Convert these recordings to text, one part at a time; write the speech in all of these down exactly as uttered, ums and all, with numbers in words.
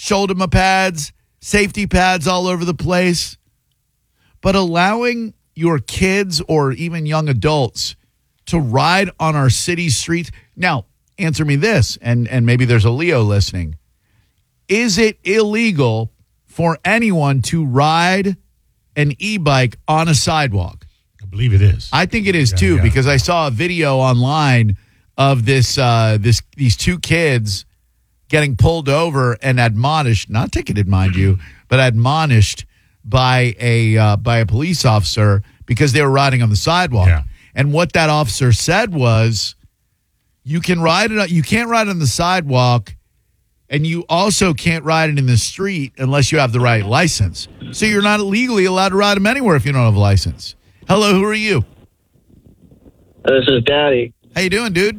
shoulder pads, safety pads all over the place. But allowing your kids or even young adults to ride on our city streets. Now, answer me this, and, and maybe there's a Leo listening. Is it illegal for anyone to ride an e-bike on a sidewalk? I believe it is. I think it is yeah, too, yeah. because I saw a video online of this uh, this these two kids getting pulled over and admonished, not ticketed, mind you, but admonished by a uh, by a police officer because they were riding on the sidewalk. Yeah. And what that officer said was, you can ride it. You can't ride on the sidewalk, and you also can't ride it in the street unless you have the right license. So you're not legally allowed to ride them anywhere if you don't have a license. Hello, who are you? This is Daddy. How you doing, dude?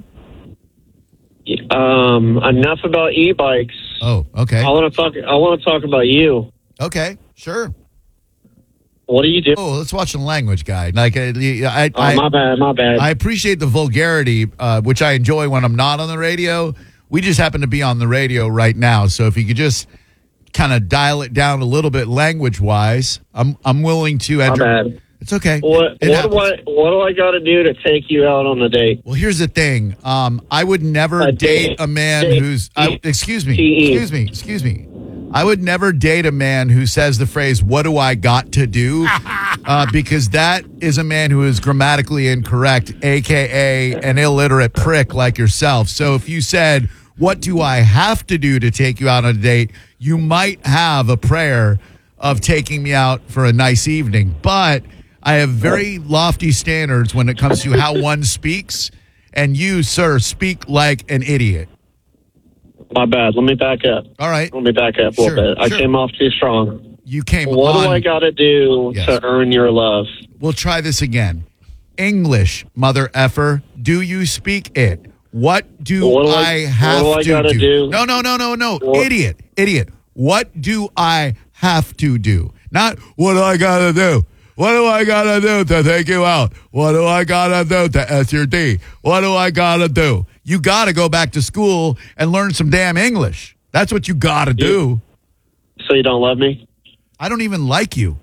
Um, enough about e-bikes. Oh, okay. I want to talk. I want to talk about you. Okay, sure. What do you do? Oh, let's watch the language guide. Like, uh, I, Oh, I, my bad. My bad. I appreciate the vulgarity, uh, which I enjoy when I'm not on the radio. We just happen to be on the radio right now, so if you could just kind of dial it down a little bit language-wise, I'm I'm willing to my enter. bad. It's okay. What It What happens. do I What do I got to do to take you out on a date? Well, here's the thing. Um, I would never A date date. a man Date. who's. I, excuse me. T E. Excuse me. Excuse me. I would never date a man who says the phrase, "What do I got to do?" uh, because that is a man who is grammatically incorrect, a k a an illiterate prick like yourself. So if you said, "What do I have to do to take you out on a date?" you might have a prayer of taking me out for a nice evening. But I have very lofty standards when it comes to how one speaks, and you, sir, speak like an idiot. My bad. Let me back up. All right. Let me back up a Sure, little bit. I sure. came off too strong. You came What on. do I got to do Yes. to earn your love? We'll try this again. English, mother effer. Do you speak it? What do, What do I, I- have what do I to gotta do? do? No, no, no, no, no. What- Idiot. Idiot. What do I have to do? Not what do I got to do? What do I got to do to take you out? What do I got to do to S your D? What do I got to do? You got to go back to school and learn some damn English. That's what you got to do. So you don't love me? I don't even like you.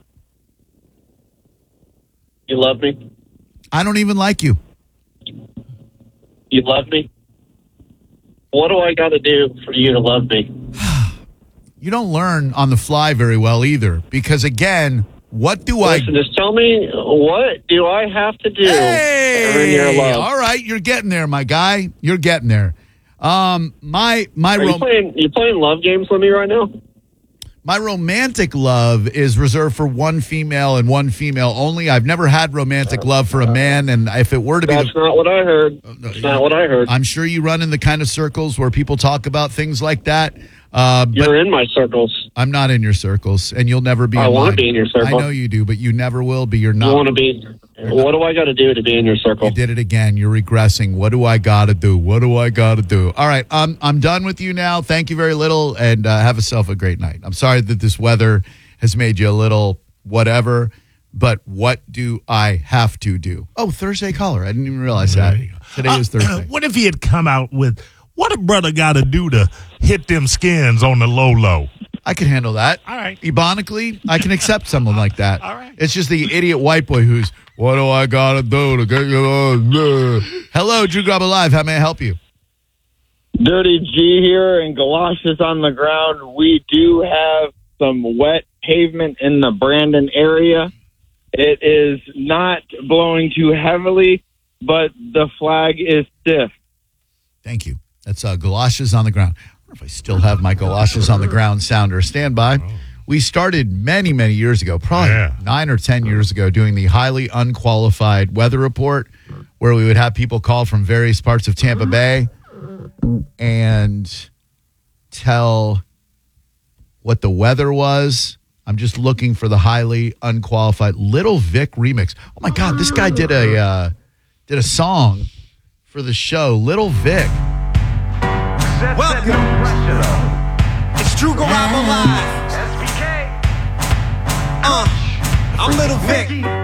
You love me? I don't even like you. You love me? What do I got to do for you to love me? You don't learn on the fly very well either, because again, what do I? Listen, just tell me, what do I have to do to earn your Hey, love? all right, you're getting there, my guy. You're getting there. Um, my my Are you rom- playing, you playing love games with me right now? my romantic love is reserved for one female and one female only. I've never had romantic love for a man, and if it were to be, That's the, not what I heard. no, That's not what I heard. I'm sure you run in the kind of circles where people talk about things like that. Uh, but You're in my circles. I'm not in your circles, and you'll never be. I in wanna mine. be in your circle. I know you do, but you never will be. You're not. You want to be? What do I got to do to be in your circle? You did it again. You're regressing. What do I gotta do? What do I gotta do? All right, I'm I'm done with you now. Thank you very little, and uh, have yourself a great night. I'm sorry that this weather has made you a little whatever, but what do I have to do? Oh, Thursday caller. I didn't even realize There that. you go. Today is Uh, Thursday. what if he had come out with, what a brother got to do to hit them skins on the low low? I can handle that. All right. Ebonically, I can accept someone like that. All right. It's just the idiot white boy who's, what do I gotta do to get you on? Hello, Drew Grub Alive. How may I help you? Dirty G here and galoshes on the ground. We do have some wet pavement in the Brandon area. It is not blowing too heavily, but the flag is stiff. Thank you. That's uh, galoshes on the ground. I wonder if I still have my galoshes on the ground sounder. Stand by. We started many, many years ago, probably Yeah. nine or ten years ago, doing the highly unqualified weather report, where we would have people call from various parts of Tampa Bay and tell what the weather was. I'm just looking for the highly unqualified Little Vic remix. Oh my God, this guy did a uh, did a song for the show, Little Vic. Welcome. It's Drew Garabo Live. Uh, I'm Little Vic.